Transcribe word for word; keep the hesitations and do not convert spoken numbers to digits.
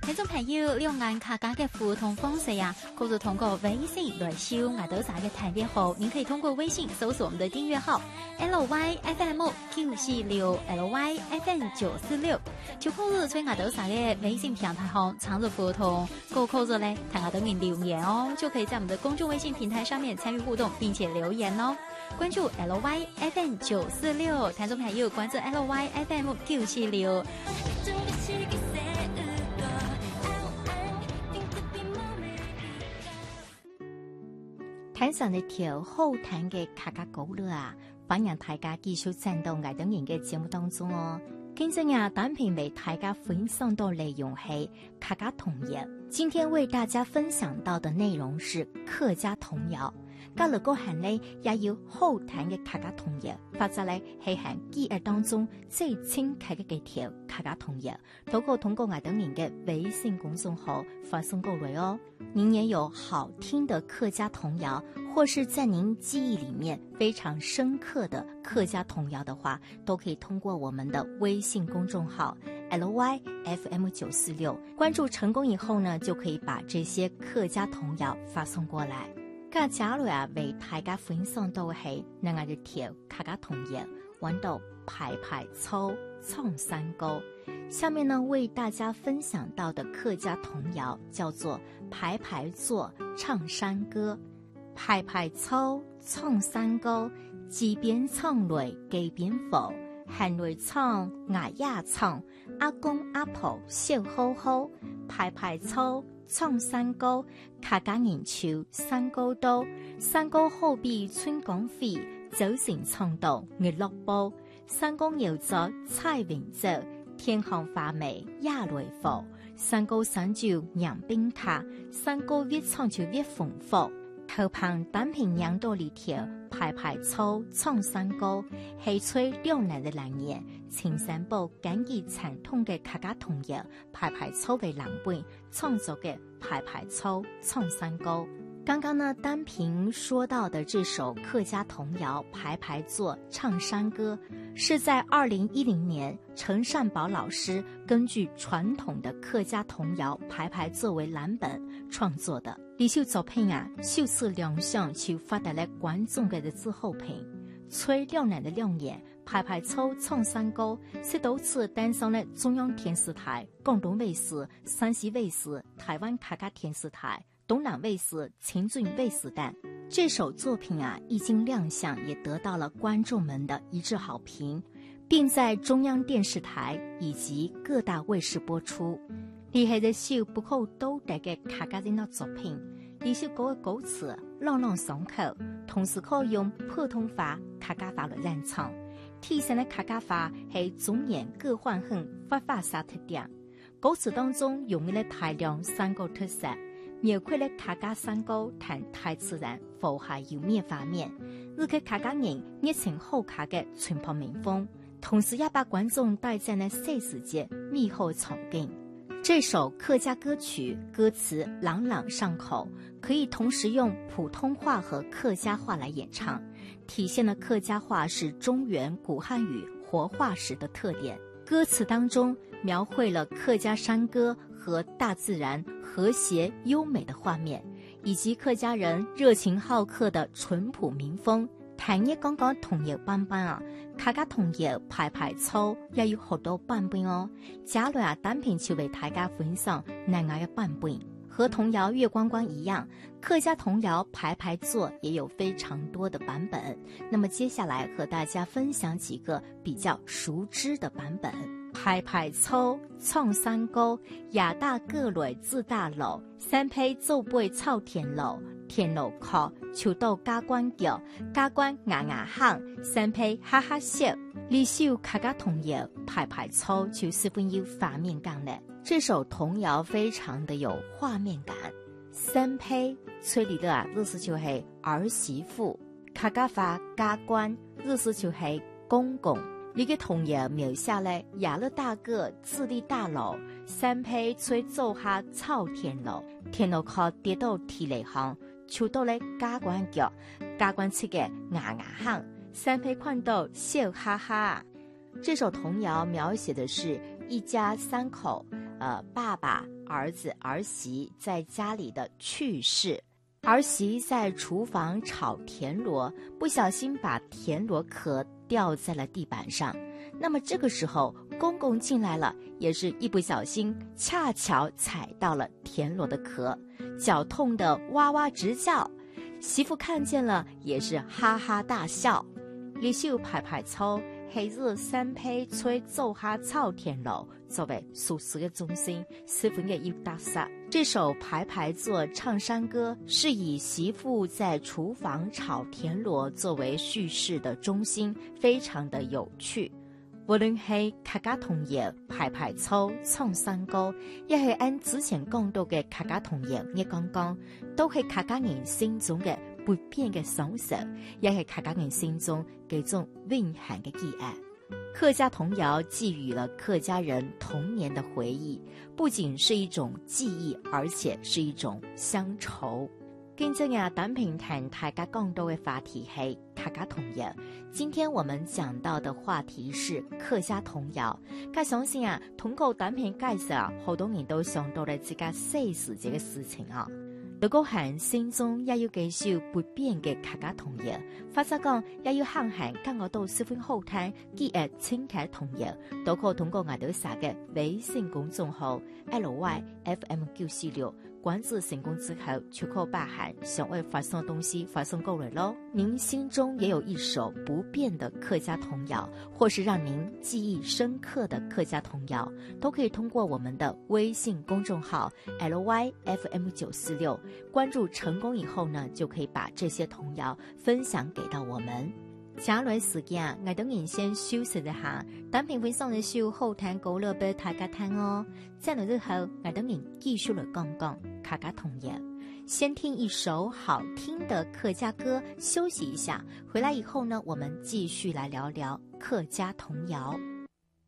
聽眾朋友，兩岸客家嘅互動方式呀，可以通過微信來收我哋嘅特別號。您可以通過微信搜索我們的訂閱號 L Y F M 九四六 L Y F M 九四六，就可以在我哋嘅微信平台上參與互動。個可以咧，睇我哋嘅留言哦，就可以在我們的公眾微信平台上面參與互動，並且留言哦。關注 L Y F M 九四六，聽眾朋友關注 L Y F M 九四六。睇上一條好聽嘅客家歌啦啊！歡迎大家繼續站到愛等人嘅節目當中哦。今日啊，單片為大家分享到內容係客家童謠。今天為大家分享到的內容是客家童謠。咁如果係呢，也有好聽嘅客家童謠，或者呢係喺記憶當中最深刻嘅幾條客家童謠，都可以通過愛等人嘅微信公眾號發送過來哦。您也有好聽的客家童謠，或是在您記憶裡面非常深刻的客家童謠的話，都可以通過我們的微信公眾號 L Y F M 九四六，關注成功以後呢，就可以把這些客家童謠發送過來。咁假如啊，為大家分享到係另外一條客家童謠，揾到排排粗唱山歌。下面呢，為大家分享到的客家童謠叫做排排坐唱山歌。排排粗唱山歌，一邊唱來幾邊浮，喊來唱牙呀唱，阿公阿婆笑呵呵。排排粗唱山歌，客家人唱山歌多，山歌好比春光飛，早晨唱到日落波。山歌搖咗彩雲走，天空花美也來浮。山歌山照讓冰卡，山歌越唱就越豐富。後旁單憑兩多里條，排排粗唱山歌，係吹兩難的藍葉，青山部簡潔傳統嘅客家童謠，排排粗為藍本創作嘅排排粗唱山歌。剛剛呢，單憑說到的這首客家童謠《排排坐唱山歌》，是在二零一零年陳善寶老師根據傳統的客家童謠《排排坐》為藍本創作的。呢首作品啊，首次亮相就發帶來觀眾嘅之後評，吹兩難的亮眼，排排粗唱山歌是多次登上了中央電視台、廣東衛視、山西衛視、台灣客家電視台、東南衛視、清圳衛視等。這首作品啊，一經亮相，也得到了觀眾們的一致好評，並在中央電視台以及各大衛視播出。呢係一首不可多得嘅客家人的作品，呢首歌嘅歌詞朗朗上口，同時可以用普通話、客家話來演唱，體現了客家話係中原各縣縣發話啥特點。歌詞當中用了大量山歌特色，描繪了客家山歌談大自然和諧優美畫面，以及客家人熱情好客嘅淳樸民風，同時也把觀眾帶進了細世界美好場景。這首客家歌曲歌詞朗朗上口，可以同時用普通話和客家話來演唱，體現了客家話是中原古漢語活化石的特點。歌詞當中描繪了客家山歌和大自然和諧優美的畫面，以及客家人熱情好客的淳樸民風。談一講講童謠版本啊，客家童謠排排粗也有好多版本哦。假如啊，單憑就為大家分享另外一個版本，和童謠月光光一樣，客家童謠排排坐也有非常多的版本。那麼接下來和大家分享幾個比較熟知的版本。排排粗唱山歌，亞大各類自大路，山胚做背操田路，田路靠橋到加關腳，加關牙牙喊，山胚哈哈笑。呢首客家童謠排排粗就十分有畫面感咧。這首童謠非常的有畫面感。山胚吹嚟的啊，意思就係兒媳婦；客家話加關，意思就係公公。呢個童謠描寫咧，亞勒大個自立大樓，山胚吹走下草田路，田路靠跌到地裏行，潮到咧加關腳，加關切嘅牙牙喊，山胚看到笑哈哈。這首童謠描寫的是一家三口呃爸爸、儿子、儿媳在家里的趣事。儿媳在厨房炒田螺，不小心把田螺壳掉在了地板上。那么这个时候，公公进来了，也是一不小心，恰巧踩到了田螺的壳，脚痛得哇哇直叫。媳妇看见了，也是哈哈大笑。李秀排排操，黑日三胚吹奏哈操田螺，作为俗世的中心，十分的有特色。这首排排坐唱山歌是以媳妇在厨房炒田螺作为叙事的中心，非常的有趣。無論係客家童謠、排排操、唱山歌，亦係按之前講到嘅客家童謠一講講，都係客家人心中嘅不變嘅享受，亦係客家人心中嘅種蘊含嘅記憶。客家童謠寄予了客家人童年的回憶，不僅是一種記憶，而且是一種鄉愁。今日啊，短平談大家講到嘅話題係客家童謠。今天我們講到的話題是客家童謠。我相信啊，通過短片介紹啊，好多人都想到了這個細時這個事情啊。如果係心中也要繼續不變嘅客家童謠，或者講也要行行跟我到十分好聽記憶清客童謠，都可通過我哋撒嘅微信公眾號 L Y F M 九四六。關注成功之後，就可把喊想為發送東西發送過來咯。您心中也有一首不變的客家童謠，或是讓您記憶深刻的客家童謠，都可以通過我們的微信公眾號 L Y F M 九四六，關注成功以後呢，就可以把這些童謠分享給到我們。假來時間，我等人先休息一下，等評分上嘅時候後談稿落俾大家聽哦。在那之後，我等人繼續來講講客家童謠。先聽一首好聽的客家歌，休息一下。回來以後呢，我們繼續來聊聊客家童謠。